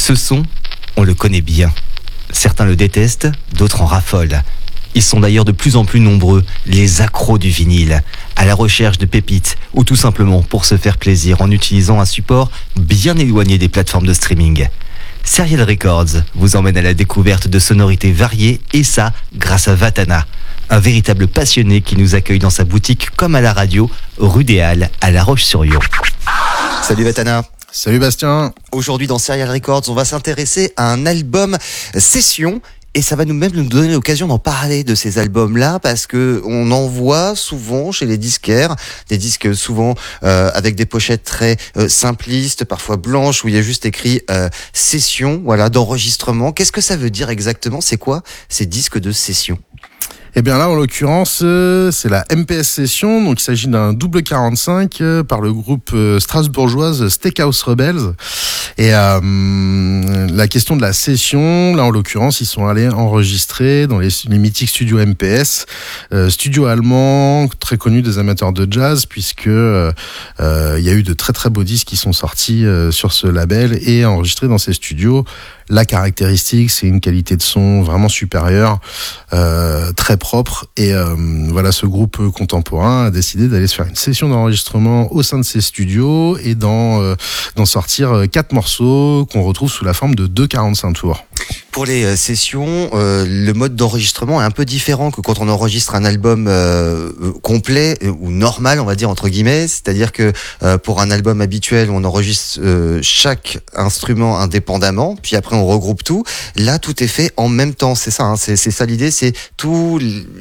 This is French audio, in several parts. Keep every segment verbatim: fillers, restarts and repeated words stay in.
Ce son, on le connaît bien. Certains le détestent, d'autres en raffolent. Ils sont d'ailleurs de plus en plus nombreux, les accros du vinyle, à la recherche de pépites ou tout simplement pour se faire plaisir en utilisant un support bien éloigné des plateformes de streaming. Serial Records vous emmène à la découverte de sonorités variées et ça, grâce à Vatana, un véritable passionné qui nous accueille dans sa boutique comme à la radio, rue des Halles, à La Roche-sur-Yon. Salut Vatana. Salut Bastien. Aujourd'hui dans Serial Records, on va s'intéresser à un album session. Et ça va nous même nous donner l'occasion d'en parler de ces albums-là parce que on en voit souvent chez les disquaires, des disques souvent euh, avec des pochettes très euh, simplistes, parfois blanches où il y a juste écrit euh, session, voilà, d'enregistrement. Qu'est-ce que ça veut dire exactement ? C'est quoi ces disques de session ? Eh bien là, en l'occurrence, euh, c'est la M P S Session, donc il s'agit d'un double quarante-cinq euh, par le groupe euh, strasbourgeoise Steakhouse Rebels. Et euh, la question de la session, là en l'occurrence, ils sont allés enregistrer dans les, les mythiques studios M P S, euh, studio allemand très connu des amateurs de jazz, puisque euh, euh, il y a eu de très très beaux disques qui sont sortis euh, sur ce label et enregistrés dans ces studios. La caractéristique, c'est une qualité de son vraiment supérieure, euh, très propre. Et euh, voilà, ce groupe contemporain a décidé d'aller se faire une session d'enregistrement au sein de ses studios et d'en, euh, d'en sortir quatre morceaux qu'on retrouve sous la forme de deux quarante-cinq tours. Pour les sessions, euh, le mode d'enregistrement est un peu différent que quand on enregistre un album euh, complet ou normal, on va dire entre guillemets. C'est-à-dire que euh, pour un album habituel, on enregistre euh, chaque instrument indépendamment, puis après on regroupe tout. Là, tout est fait en même temps. C'est ça, hein, c'est, c'est ça l'idée. C'est tous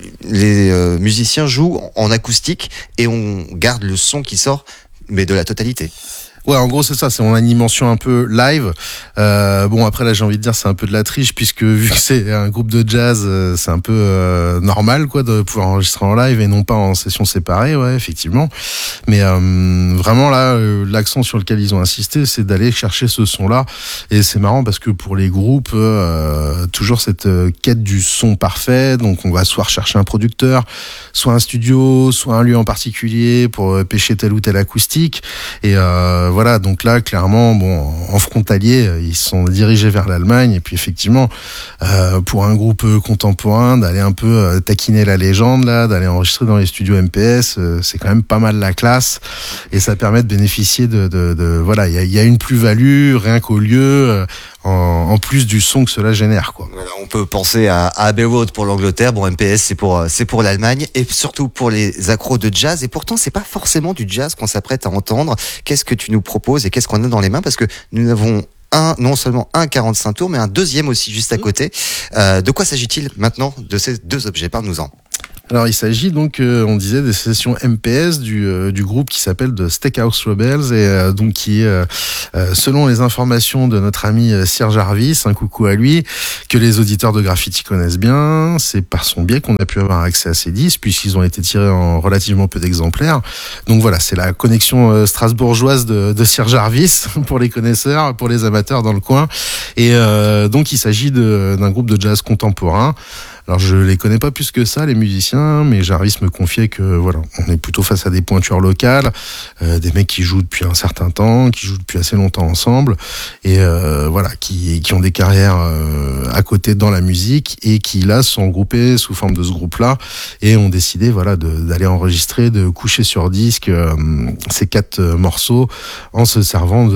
les euh, musiciens jouent en acoustique et on garde le son qui sort, mais de la totalité. Ouais, en gros, c'est ça, c'est on a une dimension un peu live. Euh, bon, après, là, j'ai envie de dire, c'est un peu de la triche, puisque vu que c'est un groupe de jazz, euh, c'est un peu euh, normal, quoi, de pouvoir enregistrer en live et non pas en session séparée, ouais, effectivement. Mais euh, vraiment, là, euh, l'accent sur lequel ils ont insisté, c'est d'aller chercher ce son-là. Et c'est marrant parce que pour les groupes, euh, toujours cette euh, quête du son parfait. Donc, on va soit rechercher un producteur, soit un studio, soit un lieu en particulier pour euh, pêcher tel ou tel acoustique. Et euh, voilà, donc là, clairement, bon, en frontalier, ils sont dirigés vers l'Allemagne. Et puis, effectivement, euh, pour un groupe contemporain, d'aller un peu euh, taquiner la légende, là, d'aller enregistrer dans les studios M P S, euh, c'est quand même pas mal la classe. Et ça permet de bénéficier de, de, de voilà, il y a, y a une plus-value rien qu'au lieu, euh, en, en plus du son que cela génère, quoi. Voilà, on peut penser à, à Abbey Road pour l'Angleterre. Bon, M P S, c'est pour, c'est pour l'Allemagne et surtout pour les accros de jazz. Et pourtant, c'est pas forcément du jazz qu'on s'apprête à entendre. Qu'est-ce que tu nous propose et qu'est-ce qu'on a dans les mains, parce que nous avons un, non seulement un quarante-cinq tours, mais un deuxième aussi juste à côté. Euh, de quoi s'agit-il maintenant de ces deux objets ? Parle-nous-en. Alors il s'agit donc, euh, on disait, des sessions M P S du, euh, du groupe qui s'appelle The Steakhouse Rebels et euh, donc qui est, euh, euh, selon les informations de notre ami Sir Jarvis, un coucou à lui, que les auditeurs de Graffiti connaissent bien. C'est par son biais qu'on a pu avoir accès à ces disques puisqu'ils ont été tirés en relativement peu d'exemplaires. Donc voilà, c'est la connexion euh, strasbourgeoise de, de Sir Jarvis pour les connaisseurs, pour les amateurs dans le coin. Et euh, donc il s'agit de, d'un groupe de jazz contemporain. Alors je les connais pas plus que ça, les musiciens, mais Jarvis me confiait que voilà, on est plutôt face à des pointures locales, euh, des mecs qui jouent depuis un certain temps, qui jouent depuis assez longtemps ensemble, et euh, voilà, qui qui ont des carrières euh, à côté dans la musique et qui là sont groupés sous forme de ce groupe-là et ont décidé voilà de, d'aller enregistrer, de coucher sur disque euh, ces quatre euh, morceaux en se servant de